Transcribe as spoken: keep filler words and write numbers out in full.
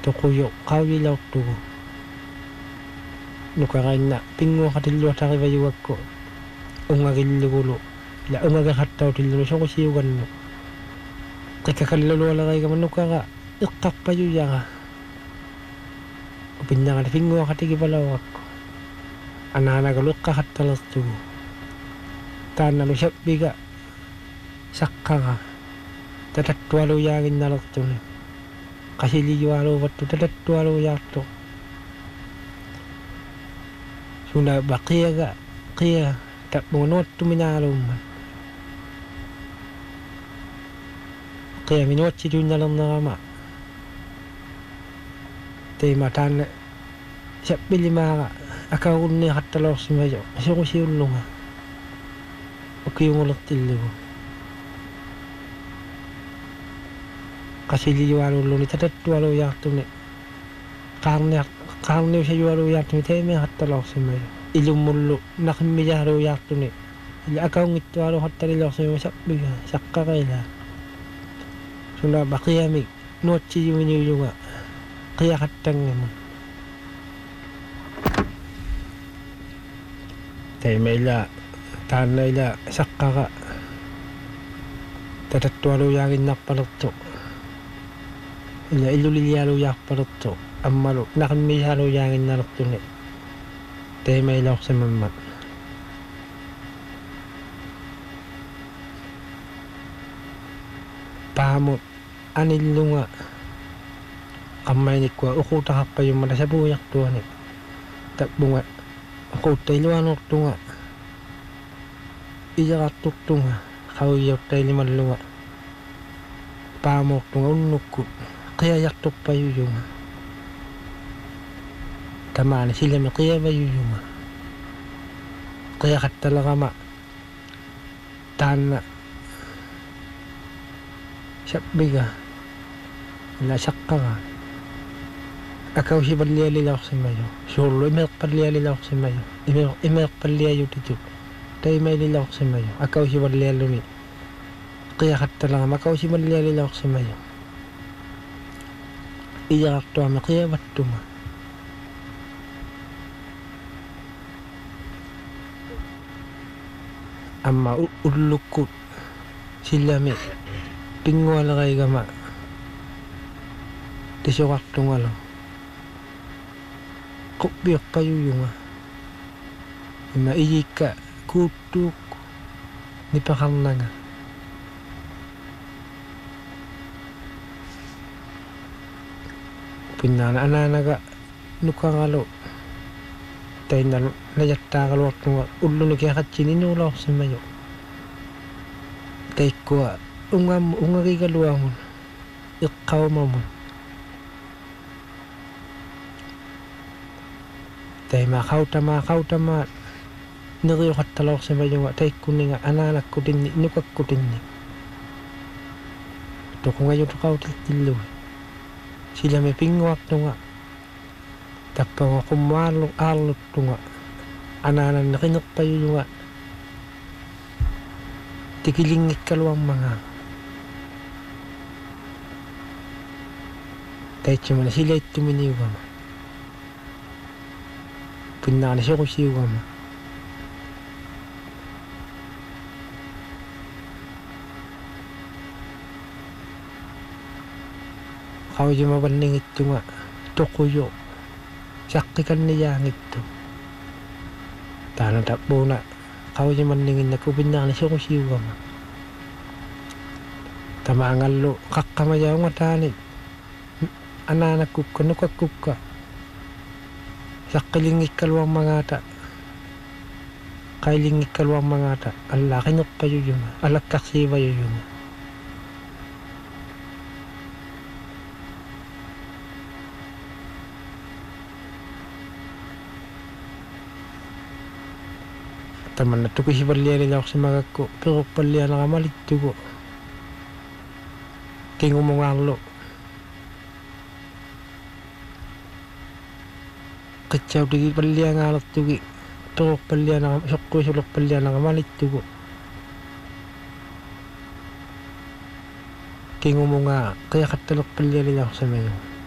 tokuyo qaulilaortugu nukarainna pinguaqatilluatarivajuakku ungagillugulu la ungagaqqattautillu soqusiugannu qikkakallulualeraiga nukara iqqarpajuyara upinnagata pinguaqatigipalaurakku anaanagalu iqqaqattalertugu taannalu sappiga saqqara tatattualuyaginnalertuni qasiliyualuuvattu tatattualuuyaartu suna baqiyaga qiya tapmungunuattuminaalumman qiya minuatsituinnalernerama teima taanna sappilimaara akaugunniaqattaloorsimajo asuqusiullunga ukiungulertillugu qasiliyualuulluni tatattualuuyaartuni qaarniaq qaarniusayualuuyaartuni teimiaqattaloorsimajo ilumullu naqimmijaluuyaartuni ila akaungittualuuqattaliloorsimajo sappiga saqqaqaila suna baqiyami nuatsiyuminiuyuga qiyaqattangamun teima taanna ila saqqaqa tatattualuuyaginnarpalertu ila illulilialuuyaarpalertu ammalu naqimmijaluuyaginnalertuni teima iloorsimammat paamut anillunga qammainikua uqutaqarpayummata sapuujartuani tappунga uquuttailuanertunga ijararturtunga qauiyortailimalluga paamuortunga unnukku qiajarturpajujunga tamaani silami qiavajujunga qiaqattalerama taanna sappiga ila saqqara akausiballialilaorsimajo suullu imeeqqallialilaorsimajo imeeqqalliajutitu taimaililaorsimajo akausiballialluni qiaqattalerama akausiballialilaorsimajo ijarartuami qiavattuma amma ullukkut silami pingualerigama tisuqartungalo quppiorpajujunga ima iyikka kuuttuuk nipaqarnanga pinnaana anaanaga nukaralu tainnalu najattaaqaluartunga ulluni kiaqatsininuulaorsimajo taikkua ungam ungarigaluamun iqqaumamun taima qautama qautama neriuqattaloorsimajuga taikkunninga anaanakkutinni nukakkutinni toqungajutaqautiltillugi silami pinguartunga tappango qummaallu aarluttunga anaananneqinerpajujunga tikilingikkaluarmanga taitsimana silaittuminiugama pinnaani soqusiugama qaujimavanningittunga toquyo saqqikanniyaangittu taana tappuuna qaujimanninginnaku pinnaani soqusiugama tamaangallu qaqqamajaunga taani anaanakkukka nukakkukka saqqilingikkaluarmagaata qailingikkaluarmagaata allaaqinerpajujunga alakkarsiivajujunga tamanna tukisivallialilaorsimagakku peruppallianaqamalittugu kingumugaarlu qitsautigivalliangaalertugi peruppallianaqa soqquisulerpallianaqamalittugu kingumunga qiaqattalerpallialilaorsimagu